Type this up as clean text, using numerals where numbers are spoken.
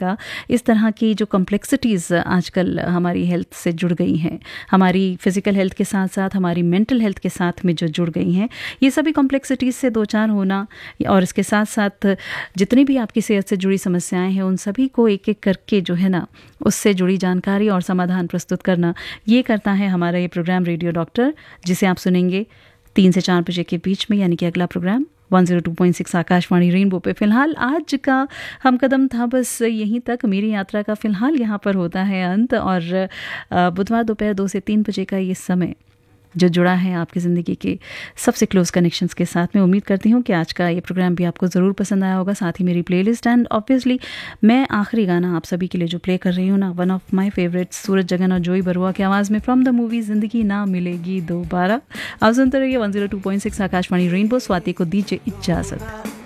जाएगा। इस तरह की जो कॉम्प्लेक्सिटीज़ आजकल हमारी हेल्थ से जुड़ गई हैं, हमारी फिज़िकल हेल्थ के साथ साथ हमारी मेंटल हेल्थ के साथ में जो जुड़ गई हैं, ये सभी कॉम्प्लेक्सिटीज़ से दो चार होना और इसके साथ साथ जितनी भी आपकी सेहत से जुड़ी समस्याएं हैं उन सभी को एक एक करके जो है ना उससे जुड़ी जानकारी और समाधान प्रस्तुत करना, ये करता है हमारा ये प्रोग्राम रेडियो डॉक्टर, जिसे आप सुनेंगे 3 से 4 बजे के बीच में, यानी कि अगला प्रोग्राम 102.6 आकाशवाणी रेनबो पे। फिलहाल आज का हम कदम था बस यहीं तक, मेरी यात्रा का फिलहाल यहाँ पर होता है अंत। और बुधवार दोपहर 2 से 3 बजे का ये समय जो जुड़ा है आपकी ज़िंदगी के सबसे क्लोज कनेक्शंस के साथ, मैं उम्मीद करती हूँ कि आज का ये प्रोग्राम भी आपको ज़रूर पसंद आया होगा, साथ ही मेरी प्लेलिस्ट। एंड ऑब्वियसली मैं आखिरी गाना आप सभी के लिए जो प्ले कर रही हूँ ना, वन ऑफ माय फेवरेट्स, सूरज जगन और जोई बरुआ की आवाज़ में, फ्रॉम द मूवी ज़िंदगी ना मिलेगी दोबारा। आप सुनते रहिए 102.6 आकाशवाणी रेनबो। स्वाति को दीजिए इजाज़त।